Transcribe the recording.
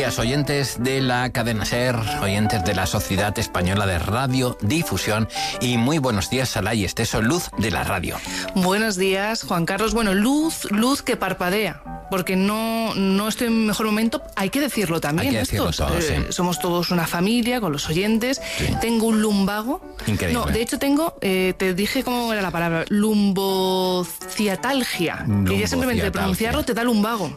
días, oyentes de la cadena SER, oyentes de la Sociedad Española de Radiodifusión, y muy buenos días, Saray Esteso, luz de la radio. Buenos días, Juan Carlos. Bueno, luz que parpadea, porque no estoy en mejor momento, hay que decirlo también. Hay que decirlo todo, sí. Somos todos una familia con los oyentes. Sí. Tengo un lumbago. Increíble. No, de hecho tengo, te dije cómo era la palabra, lumbociatalgia. Que ya simplemente pronunciarlo te da lumbago.